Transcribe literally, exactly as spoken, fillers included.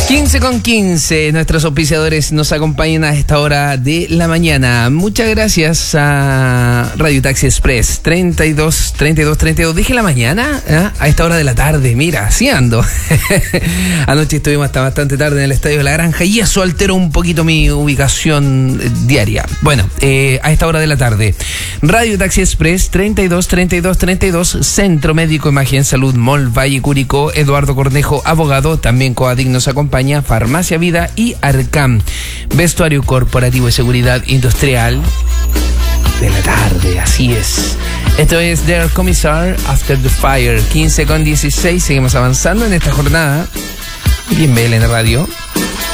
quince con quince, nuestros auspiciadores nos acompañan a esta hora de la mañana. Muchas gracias a Radio Taxi Express. treinta y dos, treinta y dos, treinta y dos. Dije la mañana, ¿eh? A esta hora de la tarde. Mira, así ando. Anoche estuvimos hasta bastante tarde en el Estadio de la Granja y eso alteró un poquito mi ubicación diaria. Bueno, eh, a esta hora de la tarde. Radio Taxi Express, treinta y dos, treinta y dos, treinta y dos. Centro Médico Imagen Salud Mall Valle Curicó. Eduardo Cornejo, abogado. También Coadic nos acompaña. Farmacia Vida y Arcam. Vestuario corporativo y seguridad industrial de la tarde, así es. Esto es Der Kommissar After the Fire. Quince con dieciséis. Seguimos avanzando en esta jornada aquí en B L N Radio.